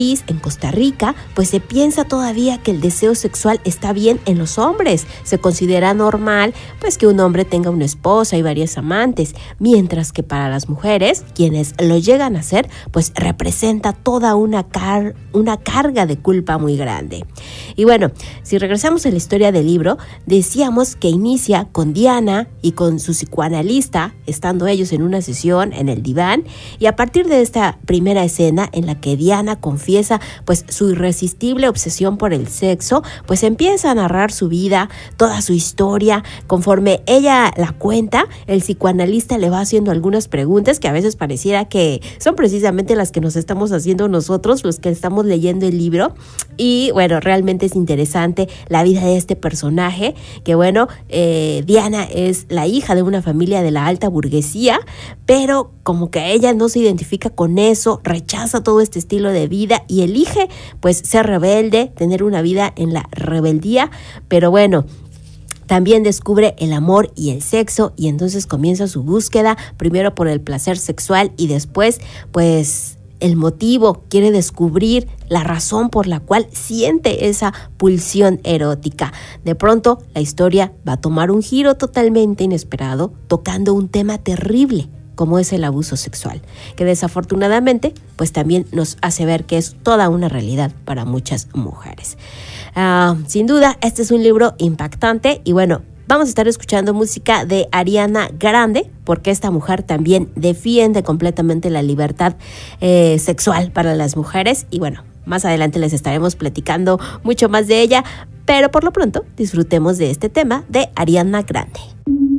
En Costa Rica, pues se piensa todavía que el deseo sexual está bien en los hombres. Se considera normal, pues, que un hombre tenga una esposa y varias amantes, mientras que para las mujeres, quienes lo llegan a hacer, pues representa toda una carga de culpa muy grande. Y bueno, si regresamos a la historia del libro, decíamos que inicia con Diana y con su psicoanalista, estando ellos en una sesión en el diván, y a partir de esta primera escena en la que Diana confiesa pues su irresistible obsesión por el sexo, pues empieza a narrar su vida, toda su historia. Conforme ella la cuenta, el psicoanalista le va haciendo algunas preguntas que a veces pareciera que son precisamente las que nos estamos haciendo nosotros, los que estamos leyendo el libro. Y bueno, realmente es interesante la vida de este personaje, que bueno, Diana es la hija de una familia de la alta burguesía, pero como que ella no se identifica con eso, rechaza todo este estilo de vida y elige pues ser rebelde, tener una vida en la rebeldía, pero bueno, también descubre el amor y el sexo y entonces comienza su búsqueda, primero por el placer sexual y después pues el motivo, quiere descubrir la razón por la cual siente esa pulsión erótica. De pronto la historia va a tomar un giro totalmente inesperado, tocando un tema terrible como es el abuso sexual, que desafortunadamente pues también nos hace ver que es toda una realidad para muchas mujeres. Sin duda, este es un libro impactante y bueno, vamos a estar escuchando música de Ariana Grande, porque esta mujer también defiende completamente la libertad sexual para las mujeres y bueno, más adelante les estaremos platicando mucho más de ella, pero por lo pronto disfrutemos de este tema de Ariana Grande.